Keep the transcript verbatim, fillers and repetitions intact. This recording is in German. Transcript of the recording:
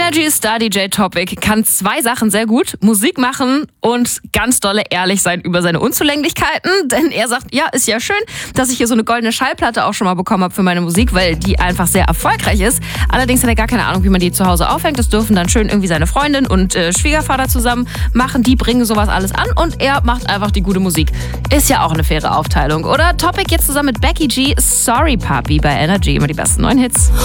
Energy-Star D J Topic kann zwei Sachen sehr gut. Musik machen und ganz dolle ehrlich sein über seine Unzulänglichkeiten. Denn er sagt, ja, ist ja schön, dass ich hier so eine goldene Schallplatte auch schon mal bekommen habe für meine Musik, weil die einfach sehr erfolgreich ist. Allerdings hat er gar keine Ahnung, wie man die zu Hause aufhängt. Das dürfen dann schön irgendwie seine Freundin und äh, Schwiegervater zusammen machen. Die bringen sowas alles an und er macht einfach die gute Musik. Ist ja auch eine faire Aufteilung, oder? Topic jetzt zusammen mit Becky G. Sorry Papi bei Energy. Immer die besten neuen Hits.